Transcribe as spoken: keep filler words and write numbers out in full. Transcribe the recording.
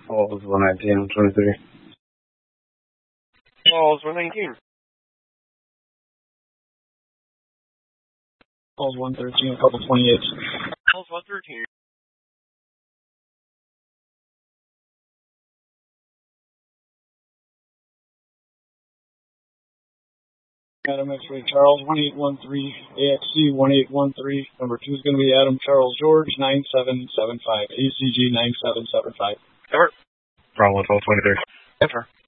Calls one nineteen, twenty-three. Calls one nineteen. Calls one thirteen, a couple twenty-eight. Calls one thirteen. Adam X-Ray Charles, one eight one three, A X C one eight one three. Number two is going to be Adam Charles George, nine seven seven five, A C G nine seven seven five. Ever. Bravo twelve twenty-three. Ever.